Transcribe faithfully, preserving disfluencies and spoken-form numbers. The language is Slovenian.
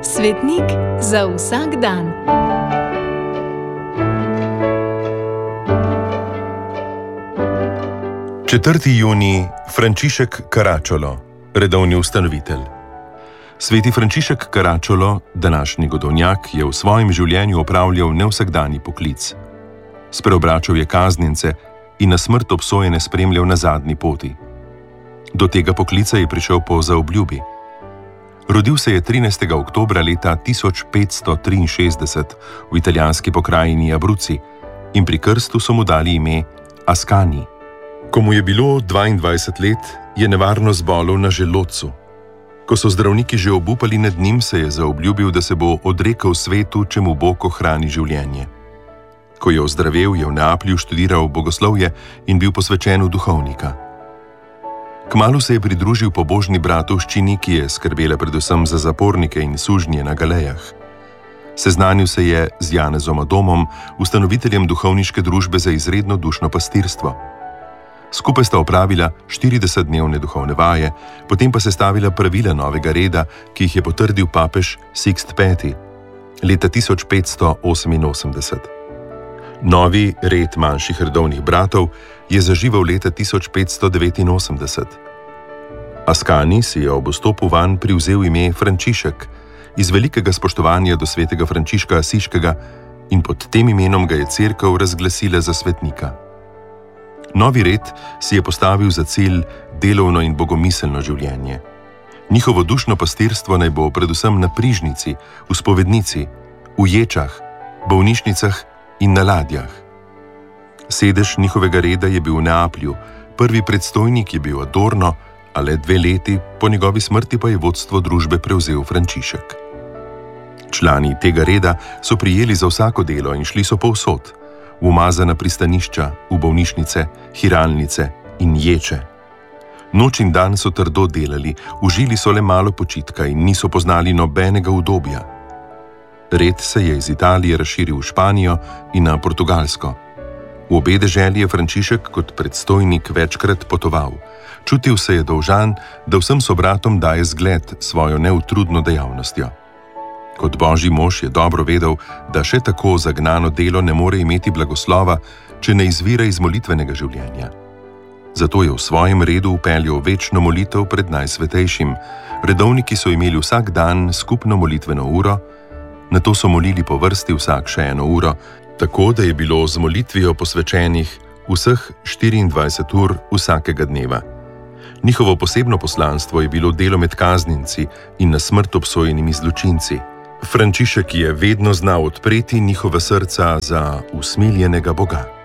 Svetnik za vsak dan. četrti junij, Frančišek Karačolo, redovni ustanovitelj. Sveti Frančišek Karačolo, današnji godovnjak, je v svojem življenju opravljal nevsakdanji poklic. Spreobračal je kaznjence in na smrt obsojene spremljal na zadnji poti. Do tega poklica je prišel po zaobljubi. Rodil se je trinajstega oktobra leta tisoč petsto triinšestdeset v italijanski pokrajini Abruzzi in pri krstu so mu dali ime Ascani. Ko mu je bilo dvaindvajset let, je nevarno zbolel na želodcu. Ko so zdravniki že obupali nad njim, se je zaobljubil, da se bo odrekel svetu, če mu Bog ohrani življenje. Ko je ozdravel, je v Neaplju študiral bogoslovje in bil posvečen v duhovnika. Kmalu se je pridružil pobožni bratovščini, ki je skrbela predvsem za zapornike in sužnje na galejah. Seznanil se je z Janezom Adomom, ustanoviteljem duhovniške družbe za izredno dušno pastirstvo. Skupaj sta opravila štiridesetdnevne duhovne vaje, potem pa sestavila pravila novega reda, ki jih je potrdil papež Sixt peti leta tisoč petsto oseminosemdeset. Novi red manjših redovnih bratov je zaživel leta tisoč petsto devetinosemdeset. Ascani si je ob vstopu vanj privzel ime Frančišek iz velikega spoštovanja do svetega Frančiška Asiškega in pod tem imenom ga je cerkev razglasila za svetnika. Novi red si je postavil za cilj delovno in bogomiselno življenje. Njihovo dušno pastirstvo naj bo predvsem na prižnici, v spovednici, v ječah, bolnišnicah in na ladjah. Sedež njihovega reda je bil v Neaplju, prvi predstojnik je bil Adorno, a le dve leti po njegovi smrti pa je vodstvo družbe prevzel Frančišek. Člani tega reda so prijeli za vsako delo in šli so povsod, v umazana pristanišča, v bolnišnice, hiralnice in ječe. Noč in dan so trdo delali, užili so le malo počitka in niso poznali nobenega udobja. Red se je iz Italije razširil v Španijo in na Portugalsko. V obe deželi je Frančišek kot predstojnik večkrat potoval. Čutil se je dolžan, da vsem sobratom daje zgled svojo neutrudno dejavnostjo. Kot božji mož je dobro vedel, da še tako zagnano delo ne more imeti blagoslova, če ne izvira iz molitvenega življenja. Zato je v svojem redu vpeljal večno molitev pred najsvetejšim. Redovniki so imeli vsak dan skupno molitveno uro, nato so molili po vrsti vsak še eno uro, tako da je bilo z molitvijo posvečenih vseh štiriindvajset ur vsakega dneva. Njihovo posebno poslanstvo je bilo delo med kaznjenci in na smrt obsojenimi zločinci. Frančišek je vedno znal odpreti njihova srca za usmiljenega Boga.